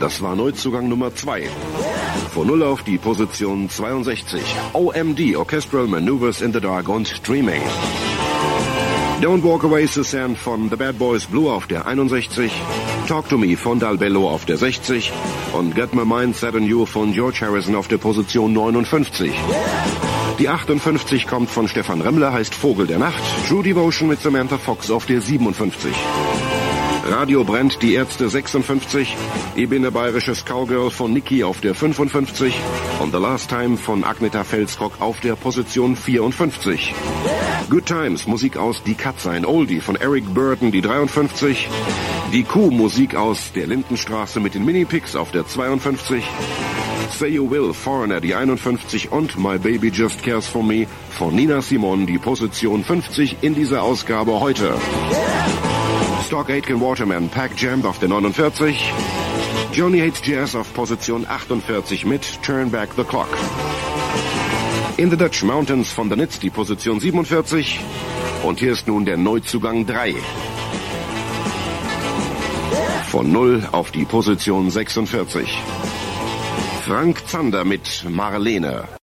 das war Neuzugang Nummer 2. Von 0 auf die Position 62. OMD, Orchestral Maneuvers in the Dark und Dreaming. Don't Walk Away Suzanne von The Bad Boys Blue auf der 61. Talk to Me von Dalbello auf der 60. Und Get My Mind Set on You von George Harrison auf der Position 59. Die 58 kommt von Stefan Remmler, heißt Vogel der Nacht. True Devotion mit Samantha Fox auf der 57. Radio brennt, die Ärzte 56. Ich bin ein bayerisches Cowgirl von Niki auf der 55. Und The Last Time von Agneta Felsrock auf der Position 54. Good Times, Musik aus Die Katze, ein Oldie von Eric Burden, die 53. Die Kuh, Musik aus der Lindenstraße mit den Mini-Picks auf der 52. Say You Will, Foreigner, die 51 und My Baby Just Cares For Me von Nina Simone, die Position 50 in dieser Ausgabe heute. Stock Aitken Waterman, Pack Jam auf der 49. Joni Hates Jazz auf Position 48 mit Turn Back the Clock. In the Dutch Mountains von The Nits, die Position 47. Und hier ist nun der Neuzugang 3. Von 0 auf die Position 46. Frank Zander mit Marlene.